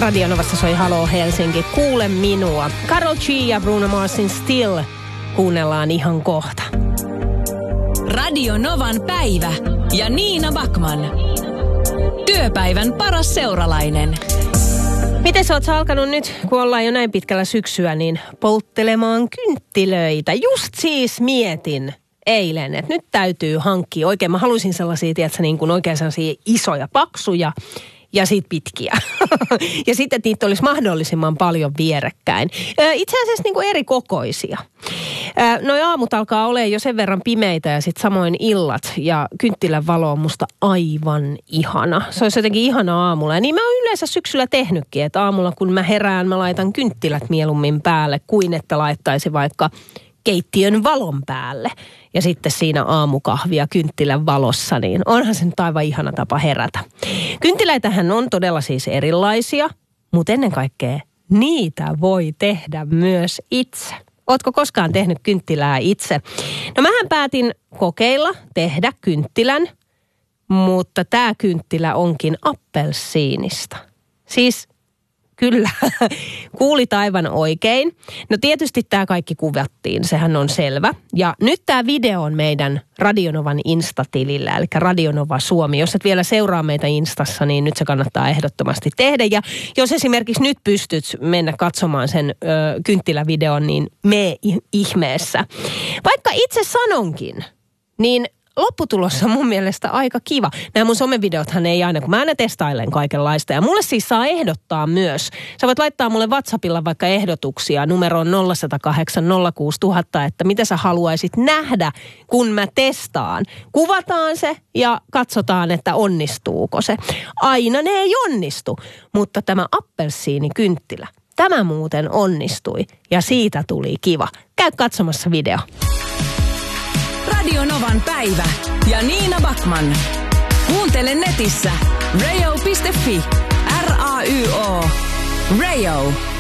Radio Novassa soi Halo Helsinki. Kuule minua. Karol G ja Bruno Marsin Still kuunnellaan ihan kohta. Radio Novan päivä ja Niina Backman. Työpäivän paras seuralainen. Miten sä oot alkanut nyt, kun ollaan jo näin pitkällä syksyä, niin polttelemaan kynttilöitä? Just siis mietin eilen, että nyt täytyy hankkia oikein. Mä haluaisin sellaisia, tiedätkö, niin kuin oikein sellaisia isoja, paksuja ja siitä pitkiä. Ja sitten, että niitä olisi mahdollisimman paljon vierekkäin. Itse asiassa niin kuin eri kokoisia. Noi aamut alkaa olemaan jo sen verran pimeitä ja sitten samoin illat. Ja kynttilän valo on musta aivan ihana. Se olisi jotenkin ihana aamulla. Ja niin mä oon yleensä syksyllä tehnytkin, että aamulla kun mä herään, mä laitan kynttilät mieluummin päälle kuin että laittaisi vaikka keittiön valon päälle. Ja sitten siinä aamukahvia kynttilän valossa, niin onhan se nyt aivan ihana tapa herätä. Kynttiläitähän on todella siis erilaisia, mutta ennen kaikkea niitä voi tehdä myös itse. Ootko koskaan tehnyt kynttilää itse? No mähän päätin kokeilla tehdä kynttilän, mutta tämä kynttilä onkin appelsiinista. Siis kyllä, kuulit aivan oikein. No tietysti tämä kaikki kuvattiin, sehän on selvä. Ja nyt tämä video on meidän Radio Novan Insta-tilillä, eli Radio Nova Suomi. Jos et vielä seuraa meitä Instassa, niin nyt se kannattaa ehdottomasti tehdä. Ja jos esimerkiksi nyt pystyt mennä katsomaan sen kynttilävideon, niin mee ihmeessä. Vaikka itse sanonkin, niin lopputulos on mun mielestä aika kiva. Nämä mun somevideothan ei aina, kun mä aina testailen kaikenlaista. Ja mulle siis saa ehdottaa myös. Sä voit laittaa mulle WhatsAppilla vaikka ehdotuksia numeroon 0108 06000, että mitä sä haluaisit nähdä, kun mä testaan. Kuvataan se ja katsotaan, että onnistuuko se. Aina ne ei onnistu, mutta tämä appelsiinikynttilä, tämä muuten onnistui ja siitä tuli kiva. Käy katsomassa video. Radio Novan päivä ja Niina Backman. Kuuntele netissä rayo.fi. RAYO. Rayo.